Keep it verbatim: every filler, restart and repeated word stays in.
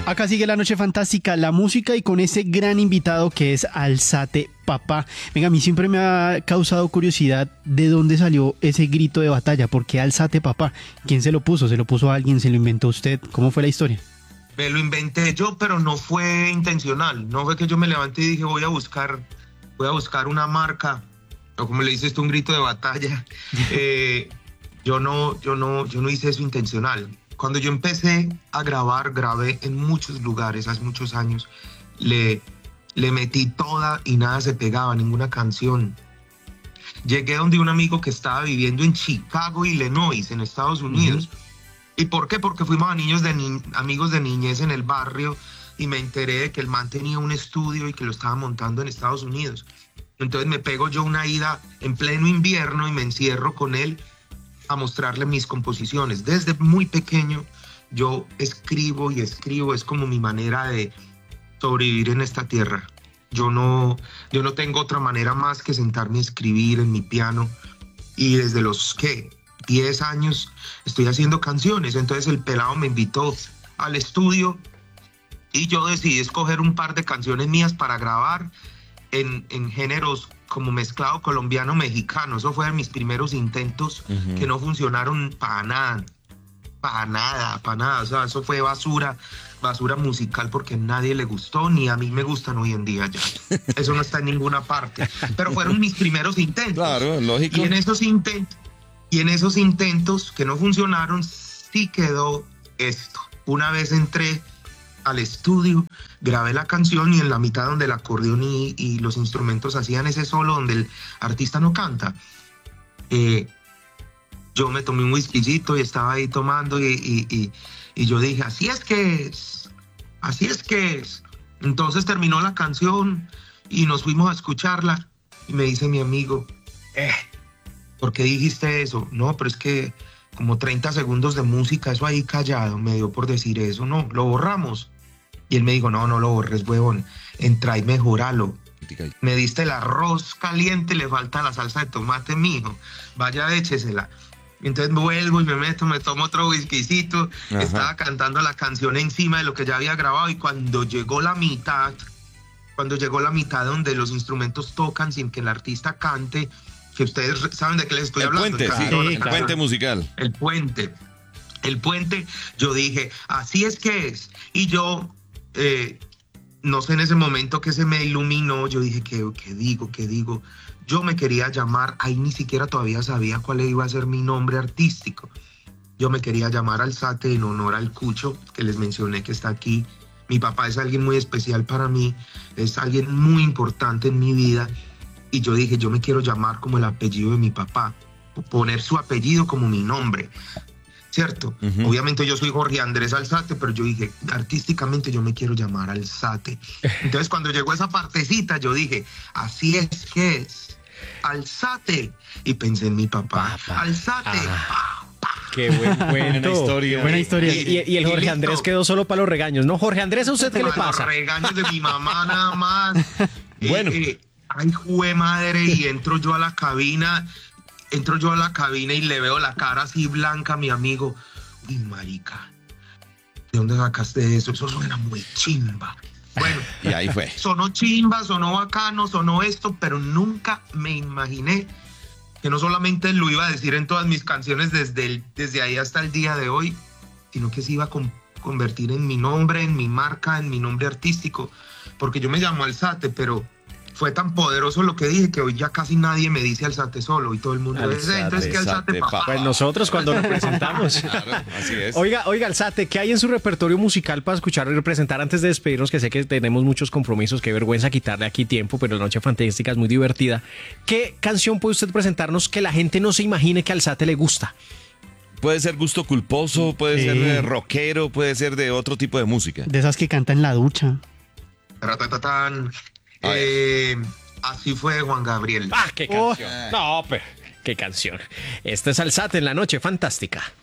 Acá sigue la noche fantástica, la música y con ese gran invitado que es Alzate Papá. Venga, a mí siempre me ha causado curiosidad de dónde salió ese grito de batalla. ¿Por qué Alzate Papá? ¿Quién se lo puso? ¿Se lo puso alguien? ¿Se lo inventó usted? ¿Cómo fue la historia? Me lo inventé yo, pero no fue intencional. No fue que yo me levanté y dije voy a buscar, voy a buscar una marca, o como le dices tú, un grito de batalla. eh, yo no, yo no, yo no hice eso intencional. Cuando yo empecé a grabar, grabé en muchos lugares, hace muchos años. Le, le metí toda y nada se pegaba, ninguna canción. Llegué donde un amigo que estaba viviendo en Chicago, Illinois, en Estados Unidos. Uh-huh. ¿Y por qué? Porque fuimos a niños de ni- amigos de niñez en el barrio y me enteré de que el man tenía un estudio y que lo estaba montando en Estados Unidos. Entonces me pego yo una ida en pleno invierno y me encierro con él a mostrarle mis composiciones. Desde muy pequeño yo escribo y escribo, es como mi manera de sobrevivir en esta tierra. Yo no, yo no tengo otra manera más que sentarme a escribir en mi piano, y desde los, ¿qué? diez años estoy haciendo canciones. Entonces el pelado me invitó al estudio y yo decidí escoger un par de canciones mías para grabar en, en géneros como mezclado colombiano-mexicano. Eso fue de mis primeros intentos, uh-huh, que no funcionaron para nada, para nada, para nada. O sea, eso fue basura, basura musical, porque a nadie le gustó, ni a mí me gustan hoy en día ya. Eso no está en ninguna parte. Pero fueron mis primeros intentos. Claro, lógico. Y en esos intentos, y en esos intentos que no funcionaron, sí quedó esto. Una vez entré al estudio, grabé la canción y en la mitad donde el acordeón y, y los instrumentos hacían ese solo donde el artista no canta, eh, yo me tomé un whiskycito y estaba ahí tomando y, y, y, y yo dije, así es que es, así es que es. Entonces terminó la canción y nos fuimos a escucharla y me dice mi amigo, eh, ¿por qué dijiste eso? No, pero es que como treinta segundos de música, eso ahí callado, me dio por decir eso, no, lo borramos. Y él me dijo, no, no lo borres, huevón, entra y mejoralo. Me diste el arroz caliente, le falta la salsa de tomate, mijo, vaya, échesela. Entonces vuelvo y me meto, me tomo otro whiskycito, estaba cantando la canción encima de lo que ya había grabado, y cuando llegó la mitad, cuando llegó la mitad donde los instrumentos tocan sin que el artista cante, que ustedes saben de qué les estoy el hablando. Puente, sí, el puente musical. El puente, el puente, yo dije, así es que es. Y yo, eh, no sé en ese momento que se me iluminó, yo dije, ¿qué, qué digo, qué digo? Yo me quería llamar, ahí ni siquiera todavía sabía cuál iba a ser mi nombre artístico. Yo me quería llamar Alzate en honor al Cucho, que les mencioné que está aquí. Mi papá es alguien muy especial para mí, es alguien muy importante en mi vida. Y yo dije, yo me quiero llamar como el apellido de mi papá, poner su apellido como mi nombre, ¿cierto? Uh-huh. Obviamente yo soy Jorge Andrés Alzate, pero yo dije, artísticamente yo me quiero llamar Alzate. Entonces cuando llegó esa partecita, yo dije, así es que es, Alzate. Y pensé en mi papá, papá. Alzate. Ah. Qué buen cuento. Buena historia. Qué buena historia. Y, y, y el Jorge Andrés quedó solo para los regaños, ¿no? Jorge Andrés, ¿a usted qué le pasa? Los regaños de mi mamá nada más. Bueno. Eh, eh, ay, jue madre, y entro yo a la cabina, entro yo a la cabina y le veo la cara así blanca a mi amigo. Uy, marica, ¿de dónde sacaste eso? Eso suena muy chimba. Bueno, y ahí fue. Sonó chimba, sonó bacano, sonó esto, pero nunca me imaginé que no solamente lo iba a decir en todas mis canciones desde, el, desde ahí hasta el día de hoy, sino que se iba a con, convertir en mi nombre, en mi marca, en mi nombre artístico, porque yo me llamo Alzate, pero fue tan poderoso lo que dije que hoy ya casi nadie me dice Alzate solo y todo el mundo dice, entonces ¿qué Alzate, papá? Pues nosotros cuando lo presentamos. Claro, así es. Oiga, oiga, Alzate, ¿qué hay en su repertorio musical para escuchar y representar antes de despedirnos? Que sé que tenemos muchos compromisos, qué vergüenza quitarle aquí tiempo, pero la noche fantástica es muy divertida. ¿Qué canción puede usted presentarnos que la gente no se imagine que a Alzate le gusta? Puede ser gusto culposo, puede sí. ser de rockero, puede ser de otro tipo de música. De esas que canta en la ducha. Ratatatán. Eh, así fue Juan Gabriel. ¡Ah, qué canción! Oh. No, pero qué canción. Esta es Alzate en la noche fantástica.